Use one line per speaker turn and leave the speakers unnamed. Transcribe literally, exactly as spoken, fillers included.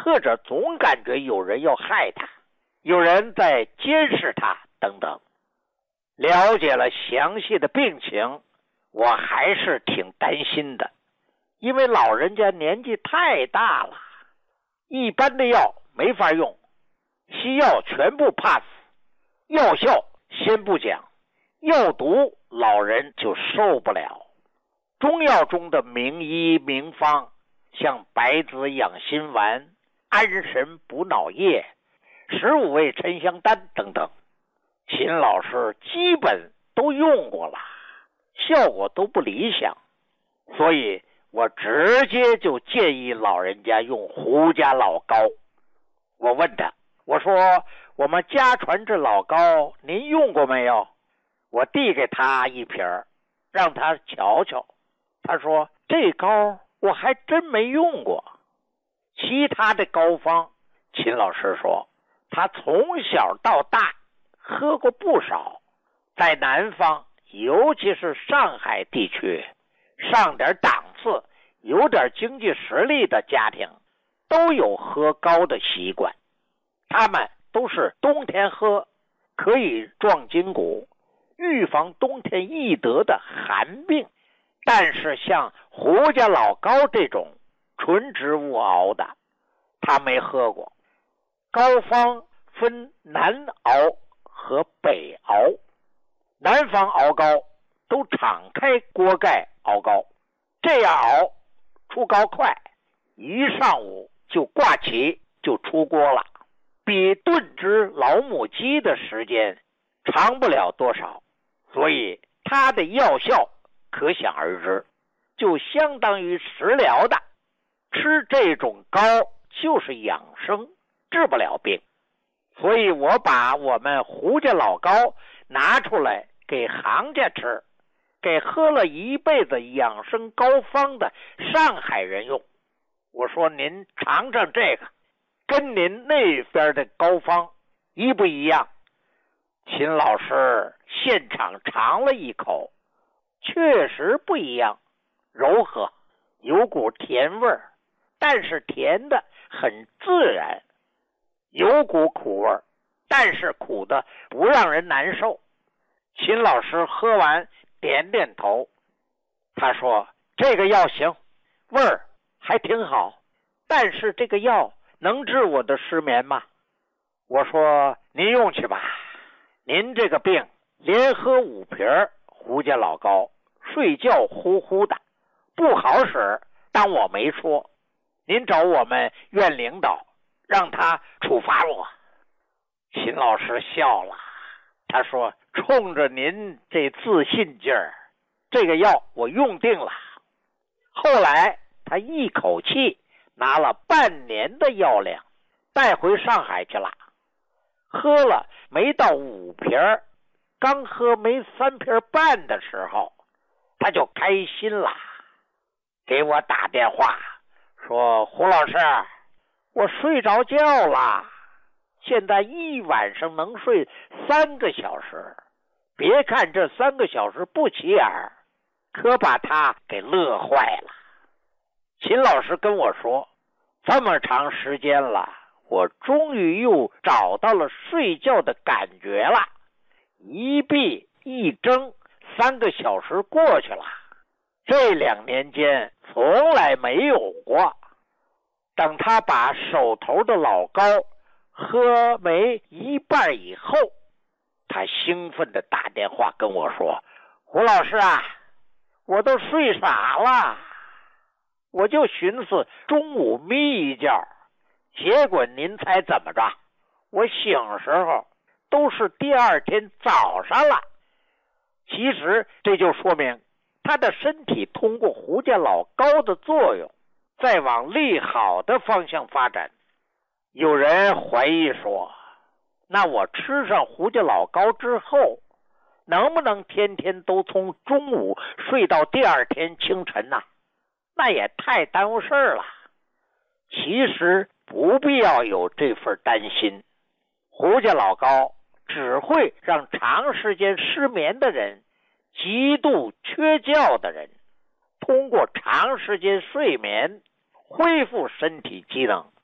或者总感觉有人要害他，有人在监视他等等。了解了详细的病情，我还是挺担心的，因为老人家年纪太大了，一般的药没法用，西药全部 pass， 药效先不讲，药毒老人就受不了。中药中的名医名方，像白子养心丸、安神补脑液、十五味沉香丹等等，秦老师基本都用过了，效果都不理想，所以我直接就建议老人家用胡家老膏。我问他，我说我们家传这老膏您用过没有？我递给他一瓶，让他瞧瞧。他说这膏我还真没用过。其他的膏方，秦老师说他从小到大喝过不少，在南方，尤其是上海地区，上点档次、有点经济实力的家庭都有喝膏的习惯。他们都是冬天喝，可以壮筋骨，预防冬天易得的寒病。但是像胡家老膏这种纯植物熬的，他没喝过。膏方分南熬和北熬，南方熬膏都敞开锅盖熬膏，这样熬出膏快，一上午就挂起就出锅了，比炖只老母鸡的时间长不了多少，所以它的药效可想而知，就相当于食疗的。吃这种膏就是养生，治不了病。所以我把我们胡家老膏拿出来给行家吃，给喝了一辈子养生膏方的上海人用。我说您尝尝这个，跟您那边的膏方一不一样？秦老师现场尝了一口，确实不一样，柔和，有股甜味儿，但是甜的很自然，有股苦味儿，但是苦的不让人难受。秦老师喝完点点头，他说这个药行，味儿还挺好，但是这个药能治我的失眠吗？我说您用去吧，您这个病连喝五瓶胡家老膏，睡觉呼呼的，不好使，当我没说。您找我们院领导，让他处罚我。秦老师笑了，他说冲着您这自信劲儿，这个药我用定了。后来他一口气拿了半年的药量带回上海去了，喝了没到五瓶，刚喝没三瓶半的时候，他就开心了，给我打电话说胡老师，我睡着觉了，现在一晚上能睡三个小时，别看这三个小时不起眼，可把他给乐坏了。秦老师跟我说，这么长时间了，我终于又找到了睡觉的感觉了，一闭一睁，三个小时过去了，这两年间从来没有过。等他把手头的老膏喝没一半以后，他兴奋地打电话跟我说，胡老师啊，我都睡傻了，我就寻思中午眯一觉，结果您猜怎么着？我醒时候都是第二天早上了。其实这就说明他的身体通过胡家老膏的作用，再往利好的方向发展。有人怀疑说，那我吃上胡家老膏之后，能不能天天都从中午睡到第二天清晨呢？那也太耽误事儿了。其实不必要有这份担心，胡家老膏只会让长时间失眠的人、极度缺觉的人，通过长时间睡眠恢复身体机能，